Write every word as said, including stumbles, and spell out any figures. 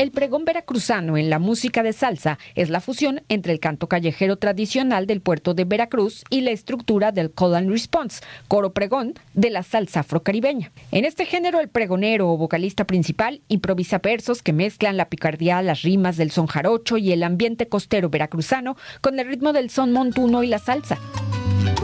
El pregón veracruzano en la música de salsa es la fusión entre el canto callejero tradicional del puerto de Veracruz y la estructura del call and response, coro pregón de la salsa afrocaribeña. En este género, el pregonero o vocalista principal improvisa versos que mezclan la picardía, las rimas del son jarocho y el ambiente costero veracruzano con el ritmo del son montuno y la salsa.